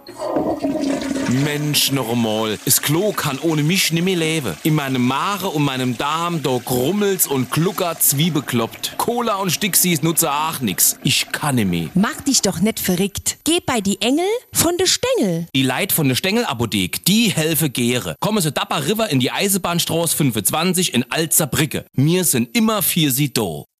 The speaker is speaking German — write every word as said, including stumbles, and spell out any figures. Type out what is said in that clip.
Mensch, normal. Das Klo kann ohne mich nimmer leben. In meinem Mare und meinem Darm, da grummelt's und gluckert's wie bekloppt. Cola und Stixis nutze auch nix. Ich kann nimmer. Mach dich doch nicht verrückt. Geh bei die Engel von de Stengel. Die Leit von der Stengelapothek, die helfe gäre. Kommen Sie Dapper River in die Eisenbahnstraße fünfundzwanzig in Alzerbrücke. Wir sind immer für Sie da.